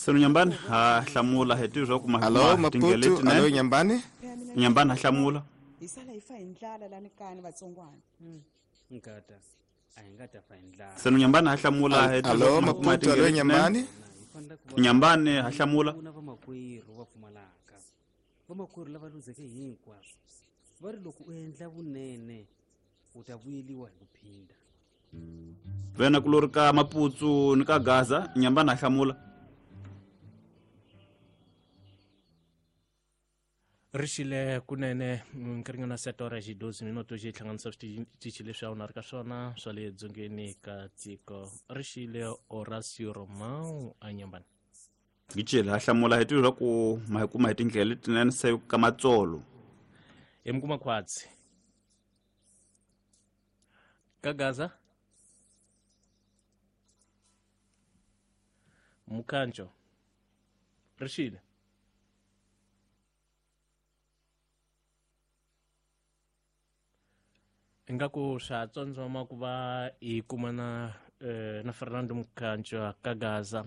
Senu Nyambani hlamula hetizo Alo Maputo, alo Nyambani? Nyambani hlamula. Isala ifa indlala lana kani vatsongwana. Ngata. Ayingata fa indlala. Senu Nyambani hlamula hetizo. Alo Maputo, alo Nyambani? Nyambani hlamula. Kuna vamakwerhu va pfumalaka. Vamakwerhu lava luzeke hinkwaswo. Vari loko u endla vunene u ta vuyeliwa hi ku phinda. Vena kulorika Maputsu ni ka Gaza, Nyambani hlamula. Rishile kunene nkiringana setora ji 12 minuto ji hlanganisa switichi leswi a wu na ri ka swona swa le dzongeni ka tiko. Rishile Horacio Romão a Nyambani. Gichile hlamula hetizo ku mahikuma hitindlela letinene se ka matsolo. Emkuma khwatsi. Ka Gaza? Mukanjo. Rishile. Ingaku sha tsondzoma ku va i kumana na Fernando Mukanjo ka Gaza.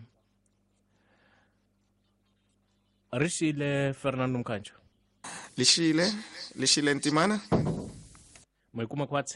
Rishile Fernando Mukanjo. Lishile Ntimana? Mwikuma kwatse?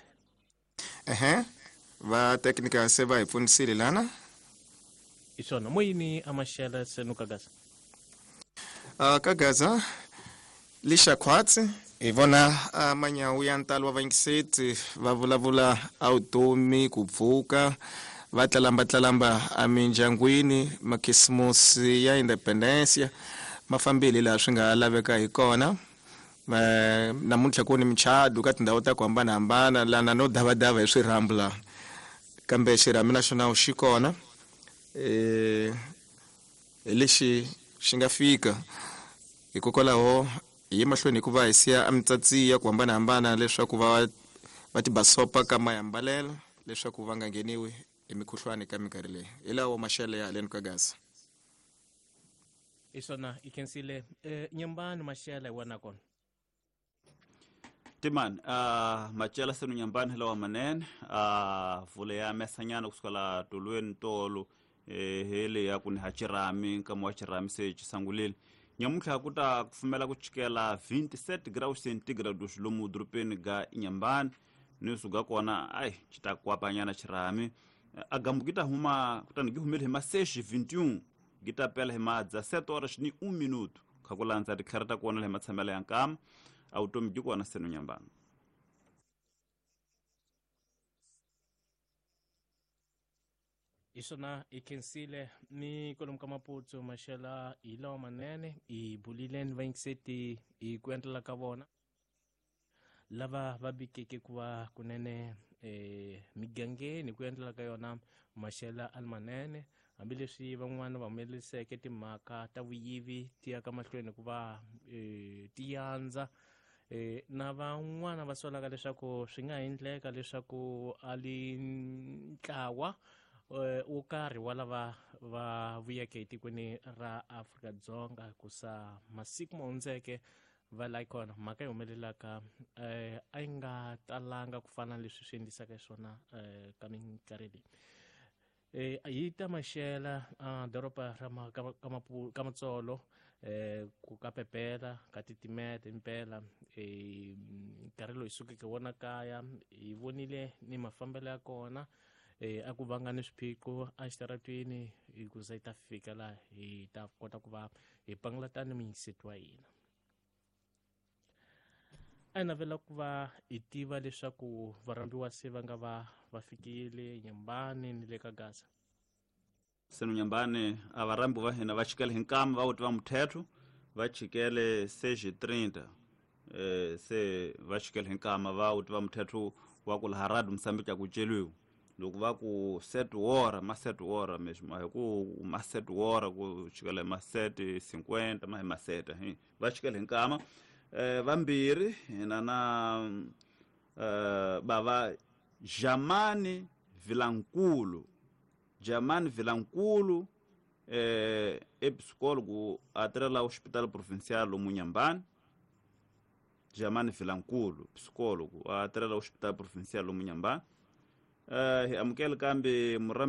Va teknika se va ipfunisile lana? Isona, moyini amashela senu ka Gaza? Ka Gaza, lisha kwatse. Ivona manyawu ya ntalo wa vangiseti va vulavula automi ku pfuka va tlalamba amindyangwini makhisimusi ya independencia mafambile laha swi nga laveka hi kona namuntlha ku ni michado ka tindhawu ta ku hambanahambana lana no davadava hi swirhambu laha kambe xirhambi naxona xi kona hi lexi xi nga fika hikokwalaho hi mahlweni hikuva hi siya amitsatsi ku hambanahambana leswaku va tibasopa ka mayambalelo leswaku va nga ngheniwi hi mikhuhlwani ka minkarhi leyi hi lawo maxele ya haleni ka Gaza. Isona ikensile Nyambani maxela hi wena kona? Timani machela senu Nyambani lawa manene vule ya mesanyana kusukala tolweni tolo hele ya kuni hachirami kama wachirami se chisangulile. Nyamutlha kuta kufumela kuchikela 27 graus centigrados lomu drupeni ga Nyambani nisuga kona ai chitakwapanyana chirami agambukita huma kutani gihumele hema 6:21 gita pela hema 17 horas ni 1 minuto kakulanza dikharata kuona hema tsamela yankam automi gikona senu Nyambani. Isona ikensile ni kolomka Maputsu maxela hi lawa manene i bulile ni vangiseti i ku endlela ka vona lava va bikeke ku va kunene migangeni ku endlela ka yona maxela almanene hambileswi van'wana va humeleriseke timhaka ta vuyivi ti ya ka mahlweni ku va tiyandza na van'wana va solaka leswaku swi nga endleka leswaku ali ntlawa wo karhi wa lava va vuyeke hi tikweni ra Afrika-Dzonga kusa masiku ma hundzeke va la ikona mhaka yi humelelaka a yi nga talanga ku fana leswi swi endlisaka swona ka minkarhi leyi hi ta maxela doroba ra ka Matsolo ku ka pepela ka titimete impela nkarhi loyi sukeke wona kaya hi vonile ni mafambelo ya kona a ku vanga ni swiphiqo a xitaratweni hi ku za hi ta fika laha hi ta kota ku va hi pangulatana miyiseti wa hina. A hi navela ku va hi tiva leswaku varambiwa se va nga va fikile Nyambani ni le ka Gaza. Senu Nyambani avarambi va hina va chikele hinkama va utiva muthetho va chikele 6:30 se va chikele hinkama va utiva muthetho wa ku laharadu Msambiki ku celiwa loko va ku set hora ma set hora mesmo hi ku ma set hora ku chikele ma 7:50 ma set va chikele hinkama vambirhi hina na bava Jamani Vilankulu psicólogo atrela hospital provincial lo Nyambani. Jamani Vilankulu psicólogo atrela hospital provincial lo Nyambani. Amukele kambe